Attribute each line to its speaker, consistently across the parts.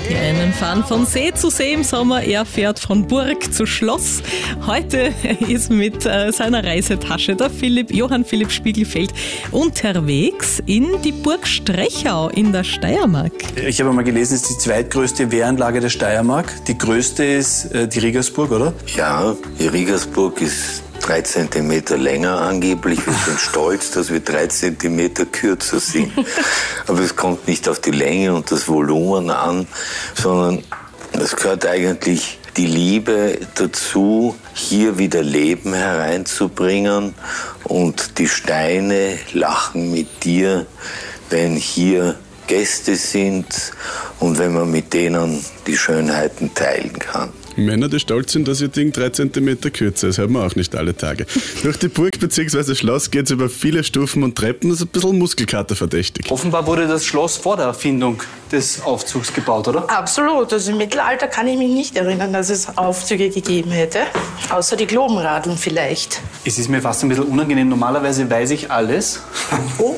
Speaker 1: Die einen fahren von See zu See im Sommer, er fährt von Burg zu Schloss. Heute ist mit seiner Reisetasche der Johann Philipp Spiegelfeld unterwegs in die Burg Strechau in der Steiermark.
Speaker 2: Ich habe mal gelesen, es ist die zweitgrößte Wehranlage der Steiermark. Die größte ist die Riegersburg, oder?
Speaker 3: Ja, die Riegersburg ist 3 Zentimeter länger angeblich. Wir sind stolz, dass wir 3 Zentimeter kürzer sind. Aber es kommt nicht auf die Länge und das Volumen an, sondern es gehört eigentlich die Liebe dazu, hier wieder Leben hereinzubringen. Und die Steine lachen mit dir, wenn hier Gäste sind und wenn man mit denen die Schönheiten teilen kann.
Speaker 4: Männer, die stolz sind, dass ihr Ding 3 Zentimeter kürzer ist, hört man auch nicht alle Tage. Durch die Burg bzw. Schloss geht es über viele Stufen und Treppen, das ist ein bisschen Muskelkater verdächtig.
Speaker 2: Offenbar wurde das Schloss vor der Erfindung des Aufzugs gebaut, oder?
Speaker 5: Absolut. Also im Mittelalter kann ich mich nicht erinnern, dass es Aufzüge gegeben hätte. Außer die Globenradeln vielleicht.
Speaker 2: Es ist mir fast ein bisschen unangenehm. Normalerweise weiß ich alles.
Speaker 5: Oh.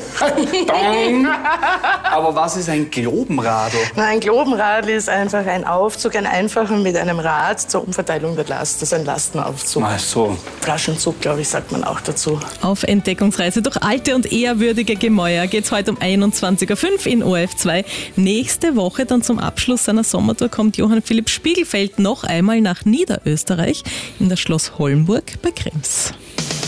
Speaker 2: Aber was ist ein Globenradl?
Speaker 5: Na, ein Globenradl ist einfach ein Aufzug, ein einfacher mit einem Rad zur Umverteilung der Last. Das ist ein Lastenaufzug.
Speaker 2: Ach so.
Speaker 5: Flaschenzug, glaube ich, sagt man auch dazu.
Speaker 1: Auf Entdeckungsreise durch alte und ehrwürdige Gemäuer geht's heute um 21.05 Uhr in ORF2. Nächste Woche dann zum Abschluss seiner Sommertour kommt Johann Philipp Spiegelfeld noch einmal nach Niederösterreich in das Schloss Hollenburg bei Krems.